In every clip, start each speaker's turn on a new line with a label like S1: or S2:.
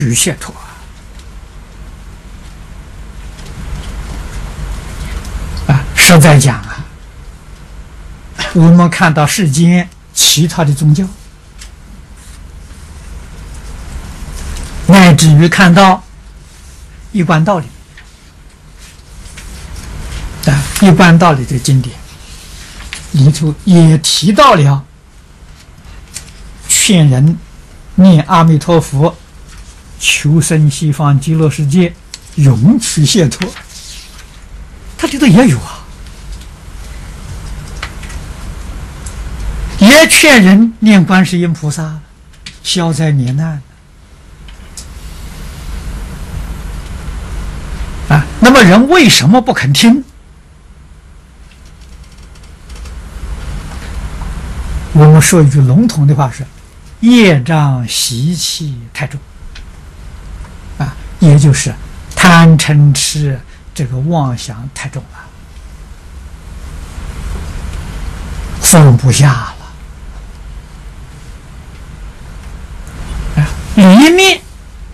S1: 与解脱啊！实在讲啊，我们看到世间其他的宗教，乃至于看到一贯道理啊，一贯道理的经典里头也提到了劝人念阿弥陀佛，求生西方极乐世界，永取解脱。它里头也有啊，也劝人念观世音菩萨，消灾免难啊。那么人为什么不肯听？我们说一句笼统的话是，业障习气太重啊，也就是贪嗔痴这个妄想太重了，放不下了啊，里面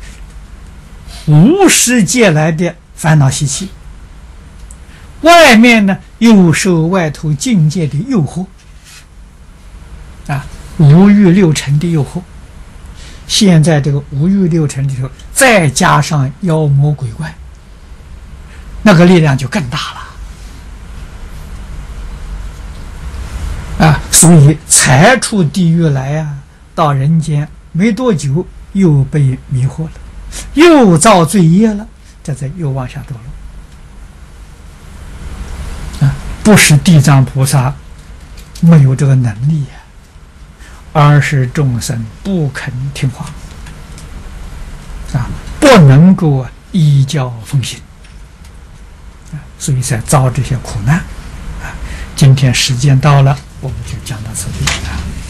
S1: 无始借来的烦恼习气，外面呢又受外头境界的诱惑啊，五欲六尘的诱惑。现在这个五欲六尘里头，再加上妖魔鬼怪，那个力量就更大了啊！所以才出地狱来啊，到人间没多久又被迷惑了，又造罪业了，这才又往下堕落啊！不是地藏菩萨没有这个能力呀，而是众生不肯听话啊，不能够依教奉行啊，所以才遭这些苦难啊。今天时间到了，我们就讲到此地。